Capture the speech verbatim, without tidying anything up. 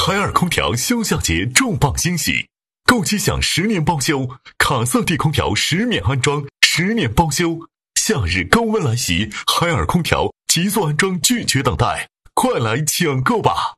海尔空调休夏节重磅惊喜，购机享十年包修，卡萨帝空调十免安装，十年包修。夏日高温来袭，海尔空调急速安装，拒绝等待，快来抢购吧！